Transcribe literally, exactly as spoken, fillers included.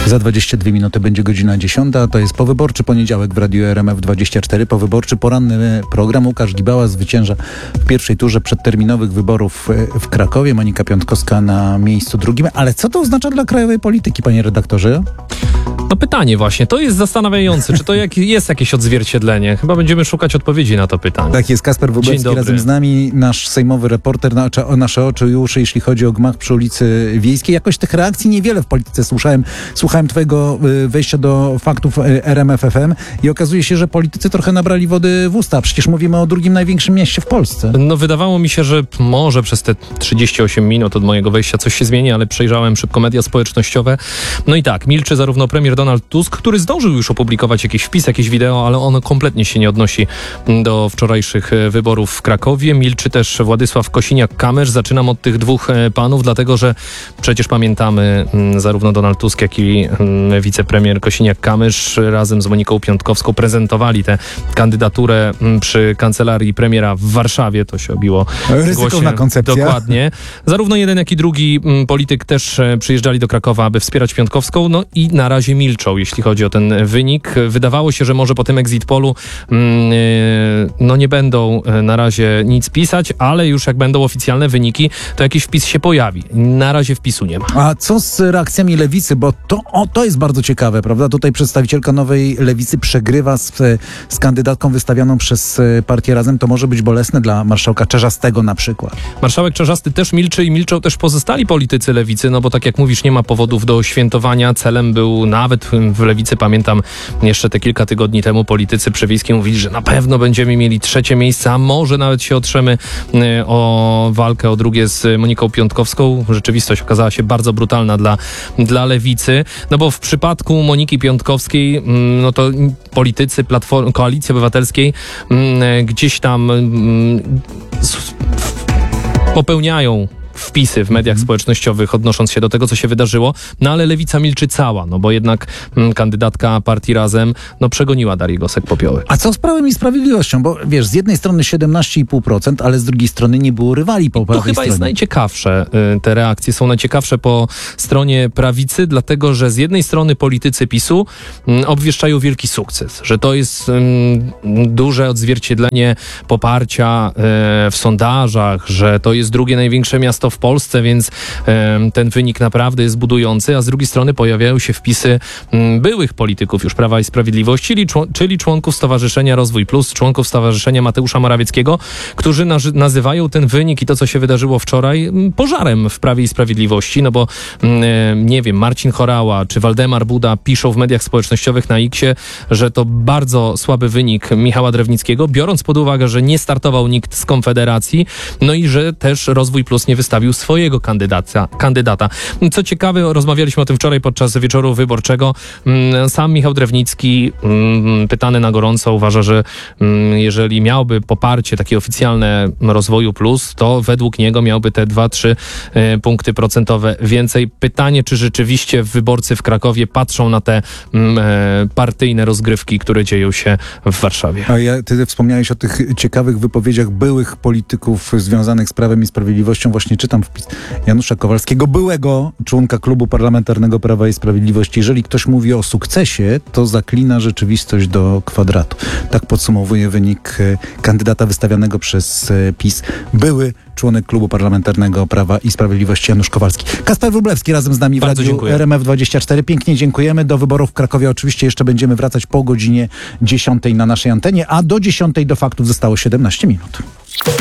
Za dwadzieścia dwie minuty będzie godzina dziesiąta. To jest powyborczy poniedziałek w Radiu R M F dwadzieścia cztery. Powyborczy poranny program. Łukasz Gibała zwycięża w pierwszej turze przedterminowych wyborów w Krakowie. Monika Piątkowska na miejscu drugim. Ale co to oznacza dla krajowej polityki, panie redaktorze? No pytanie właśnie, to jest zastanawiające, czy to jak, jest jakieś odzwierciedlenie? Chyba będziemy szukać odpowiedzi na to pytanie. Tak jest, Kasper Wróblewski razem z nami, nasz sejmowy reporter, na, o nasze oczy i uszy, jeśli chodzi o gmach przy ulicy Wiejskiej. Jakoś tych reakcji niewiele w polityce słyszałem. Słuchałem twojego wejścia do faktów R M F F M i okazuje się, że politycy trochę nabrali wody w usta. Przecież mówimy o drugim największym mieście w Polsce. No wydawało mi się, że może przez te trzydzieści osiem minut od mojego wejścia coś się zmieni, ale przejrzałem szybko media społecznościowe. No i tak, milczy zarówno premier Donald Tusk, który zdążył już opublikować jakiś wpis, jakieś wideo, ale ono kompletnie się nie odnosi do wczorajszych wyborów w Krakowie. Milczy też Władysław Kosiniak-Kamysz. Zaczynam od tych dwóch panów, dlatego że przecież pamiętamy zarówno Donald Tusk, jak i wicepremier Kosiniak-Kamysz razem z Moniką Piątkowską prezentowali tę kandydaturę przy kancelarii premiera w Warszawie. To się obiło ryzykowna koncepcja. Dokładnie. Zarówno jeden, jak i drugi polityk też przyjeżdżali do Krakowa, aby wspierać Piątkowską, no i na razie milczą, jeśli chodzi o ten wynik. Wydawało się, że może po tym exit polu no nie będą na razie nic pisać, ale już jak będą oficjalne wyniki, to jakiś wpis się pojawi. Na razie wpisu nie ma. A co z reakcjami Lewicy? Bo to, o, to jest bardzo ciekawe, prawda? Tutaj przedstawicielka nowej Lewicy przegrywa z, z kandydatką wystawianą przez partię Razem. To może być bolesne dla marszałka Czarzastego na przykład. Marszałek Czarzasty też milczy i milczą też pozostali politycy Lewicy, no bo tak jak mówisz, nie ma powodów do świętowania. Celem był nawet w Lewicy, pamiętam jeszcze te kilka tygodni temu, politycy przewiejscy mówili, że na pewno będziemy mieli trzecie miejsce, a może nawet się otrzemy o walkę o drugie z Moniką Piątkowską. Rzeczywistość okazała się bardzo brutalna dla, dla Lewicy, no bo w przypadku Moniki Piątkowskiej, no to politycy Platformy, Koalicji Obywatelskiej gdzieś tam popełniają wpisy w mediach społecznościowych odnosząc się do tego, co się wydarzyło, no ale Lewica milczy cała, no bo jednak mm, kandydatka partii Razem no przegoniła Darię Gosek-Popiołek. A co z Prawem i Sprawiedliwością? Bo wiesz, z jednej strony siedemnaście i pół procent, ale z drugiej strony nie było rywali po prawej To chyba stronie. jest najciekawsze, y, te reakcje są najciekawsze po stronie prawicy, dlatego, że z jednej strony politycy PiSu y, obwieszczają wielki sukces, że to jest y, duże odzwierciedlenie poparcia y, w sondażach, że to jest drugie największe miasto w Polsce, więc e, ten wynik naprawdę jest budujący, a z drugiej strony pojawiają się wpisy m, byłych polityków już Prawa i Sprawiedliwości, czyli, czł- czyli członków Stowarzyszenia Rozwój Plus, członków Stowarzyszenia Mateusza Morawieckiego, którzy na- nazywają ten wynik i to, co się wydarzyło wczoraj, m, pożarem w Prawie i Sprawiedliwości, no bo m, e, nie wiem, Marcin Horała czy Waldemar Buda piszą w mediach społecznościowych na X-ie, że to bardzo słaby wynik Michała Drewnickiego, biorąc pod uwagę, że nie startował nikt z Konfederacji, no i że też Rozwój Plus nie wystawił swojego kandydata. kandydata. Co ciekawe, rozmawialiśmy o tym wczoraj podczas wieczoru wyborczego. Sam Michał Drewnicki, pytany na gorąco, uważa, że jeżeli miałby poparcie takie oficjalne Rozwoju Plus, to według niego miałby te dwa trzy punkty procentowe więcej. Pytanie, czy rzeczywiście wyborcy w Krakowie patrzą na te partyjne rozgrywki, które dzieją się w Warszawie. A ja, ty wspomniałeś o tych ciekawych wypowiedziach byłych polityków związanych z Prawem i Sprawiedliwością. Właśnie czytam wpis Janusza Kowalskiego, byłego członka Klubu Parlamentarnego Prawa i Sprawiedliwości. Jeżeli ktoś mówi o sukcesie, to zaklina rzeczywistość do kwadratu. Tak podsumowuje wynik kandydata wystawianego przez PiS, były członek Klubu Parlamentarnego Prawa i Sprawiedliwości Janusz Kowalski. Kasper Wróblewski razem z nami w Bardzo Radiu dziękuję. R M F dwadzieścia cztery. Pięknie dziękujemy. Do wyborów w Krakowie oczywiście jeszcze będziemy wracać po godzinie dziesiątej na naszej antenie, a do dziesiątej do faktów zostało siedemnaście minut.